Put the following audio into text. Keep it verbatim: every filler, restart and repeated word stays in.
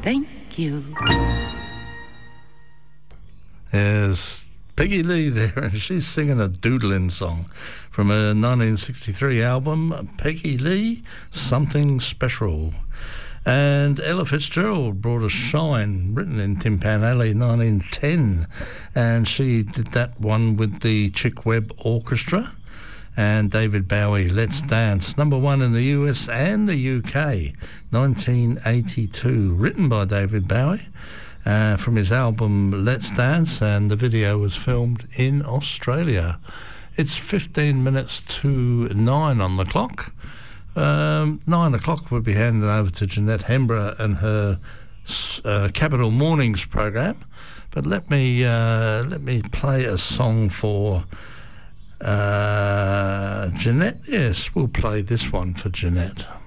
Thank you. There's Peggy Lee there, and she's singing a doodling song from her nineteen sixty-three album, Peggy Lee, Something Special. And Ella Fitzgerald brought us Shine, written in Tin Pan Alley, nineteen ten, and she did that one with the Chick Webb Orchestra. And David Bowie, Let's Dance, number one in the U S and the U K, nineteen eighty-two, written by David Bowie. Uh, from his album Let's Dance, and the video was filmed in Australia. It's fifteen minutes to nine on the clock. Um, nine o'clock we'll be handing over to Jeanette Hembrough and her uh, Capital Mornings program. But let me uh, let me play a song for uh, Jeanette. Yes, we'll play this one for Jeanette.